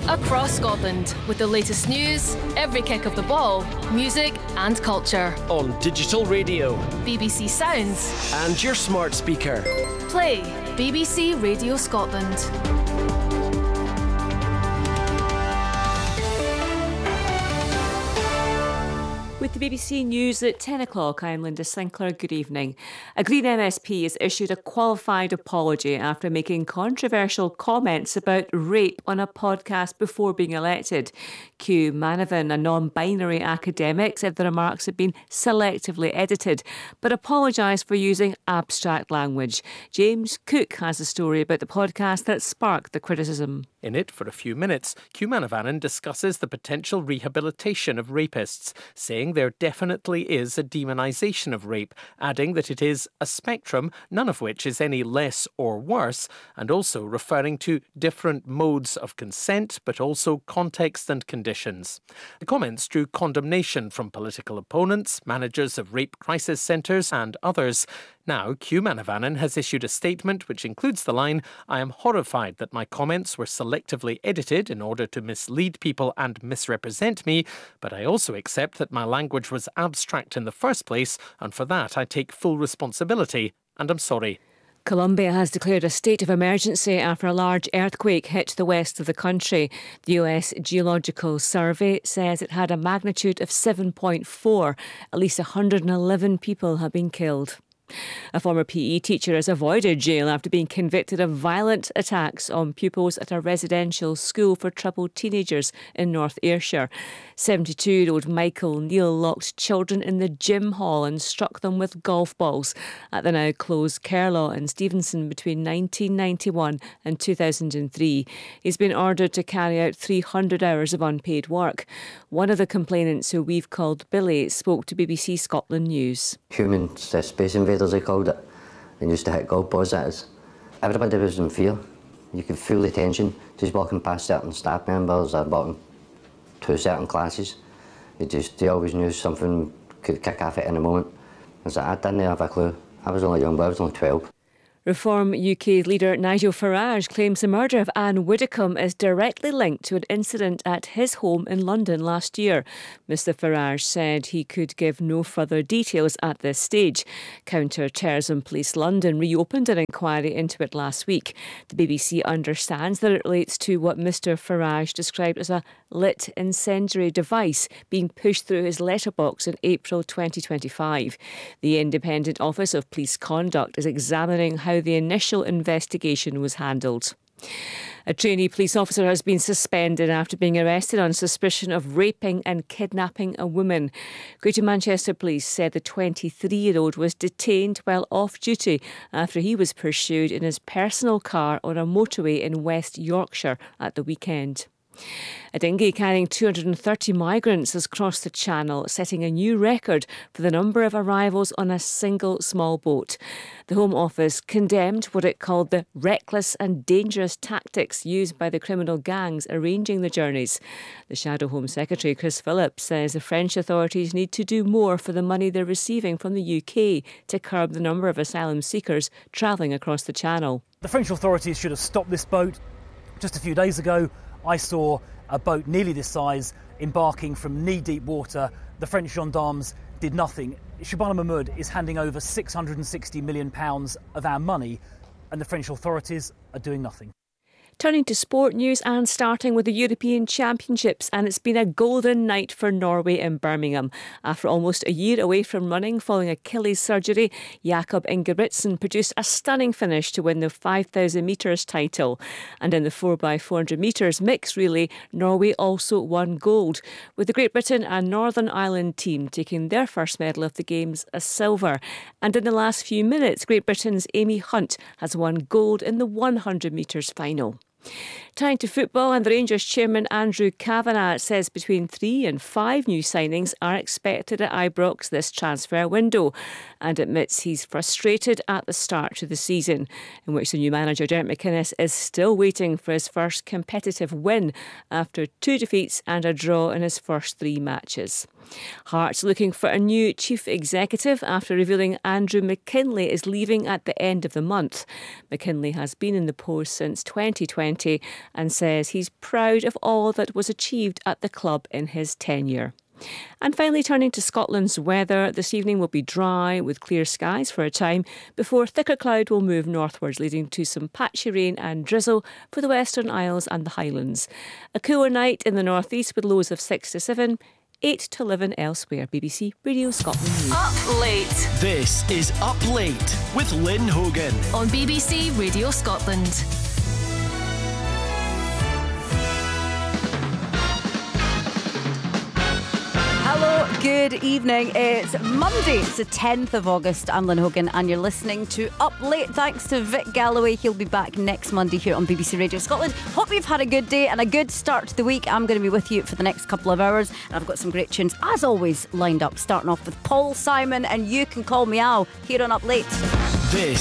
Across Scotland, with the latest news, every kick of the ball, music and culture. On digital radio, BBC Sounds, and your smart speaker. Play BBC Radio Scotland. With the BBC News at 10 o'clock, I'm Linda Sinclair. Good evening. A Green MSP has issued a qualified apology after making controversial comments about rape on a podcast before being elected. Hugh Manavan, a non-binary academic, said the remarks had been selectively edited, but apologised for using abstract language. James Cook has a story about the podcast that sparked the criticism. In it, for a few minutes, Hugh Manavan discusses the potential rehabilitation of rapists, saying there definitely is a demonisation of rape, adding that it is a spectrum, none of which is any less or worse, and also referring to different modes of consent, but also context and conditions. The comments drew condemnation from political opponents, managers of rape crisis centres and others. Now, Hugh Manavan has issued a statement which includes the line, "I am horrified that my comments were selectively edited in order to mislead people and misrepresent me, but I also accept that my language was abstract in the first place, and for that I take full responsibility, and I'm sorry." Colombia has declared a state of emergency after a large earthquake hit the west of the country. The US Geological Survey says it had a magnitude of 7.4. At least 111 people have been killed. A former PE teacher has avoided jail after being convicted of violent attacks on pupils at a residential school for troubled teenagers in North Ayrshire. 72-year-old Michael Neal locked children in the gym hall and struck them with golf balls at the now closed Caerlaw in Stevenson between 1991 and 2003. He's been ordered to carry out 300 hours of unpaid work. One of the complainants, who we've called Billy, spoke to BBC Scotland News. Human space invaders, they called it, and used to hit golf balls at us. Everybody was in fear. You could feel the tension just walking past certain staff members or walking to certain classes. They always knew something could kick off at any moment. I didn't have a clue. I was only young, but I was only 12. Reform UK leader Nigel Farage claims the murder of Anne Widdecombe is directly linked to an incident at his home in London last year. Mr Farage said he could give no further details at this stage. Counter-Terrorism Police London reopened an inquiry into it last week. The BBC understands that it relates to what Mr Farage described as a lit incendiary device being pushed through his letterbox in April 2025. The Independent Office of Police Conduct is examining how the initial investigation was handled. A trainee police officer has been suspended after being arrested on suspicion of raping and kidnapping a woman. Greater Manchester Police said the 23-year-old was detained while off duty after he was pursued in his personal car on a motorway in West Yorkshire at the weekend. A dinghy carrying 230 migrants has crossed the Channel, setting a new record for the number of arrivals on a single small boat. The Home Office condemned what it called the reckless and dangerous tactics used by the criminal gangs arranging the journeys. The Shadow Home Secretary, Chris Phillips, says the French authorities need to do more for the money they're receiving from the UK to curb the number of asylum seekers travelling across the Channel. The French authorities should have stopped this boat. Just a few days ago, I saw a boat nearly this size embarking from knee-deep water. The French gendarmes did nothing. Shabana Mahmoud is handing over £660 million of our money, and the French authorities are doing nothing. Turning to sport news and starting with the European Championships, and it's been a golden night for Norway in Birmingham. After almost a year away from running following Achilles surgery, Jakob Ingebrigtsen produced a stunning finish to win the 5,000 metres title. And in the 4x400 metres mixed relay, Norway also won gold, with the Great Britain and Northern Ireland team taking their first medal of the Games, a silver. And in the last few minutes, Great Britain's Amy Hunt has won gold in the 100 metres final. Turning to football, and the Rangers chairman Andrew Kavanagh says between 3 and 5 new signings are expected at Ibrox this transfer window, and admits he's frustrated at the start to the season, in which the new manager Derek McInnes is still waiting for his first competitive win after 2 defeats and a draw in his first 3 matches. Hearts looking for a new chief executive after revealing Andrew McKinlay is leaving at the end of the month. McKinlay has been in the post since 2020 2020 and says he's proud of all that was achieved at the club in his tenure. And finally, turning to Scotland's weather, this evening will be dry with clear skies for a time before thicker cloud will move northwards, leading to some patchy rain and drizzle for the Western Isles and the Highlands. A cooler night in the northeast with lows of 6 to 7, 8 to 11 elsewhere. BBC Radio Scotland News. Up late This is Up Late with Lynn Hogan. on BBC Radio Scotland. Hello, good evening. It's Monday, it's the 10th of August. I'm Lynn Hogan and you're listening to Up Late. Thanks to Vic Galloway. He'll be back next Monday here on BBC Radio Scotland. Hope you've had a good day and a good start to the week. I'm going to be with you for the next couple of hours and I've got some great tunes, as always, lined up. Starting off with Paul Simon and You Can Call Me Al here on Up Late. This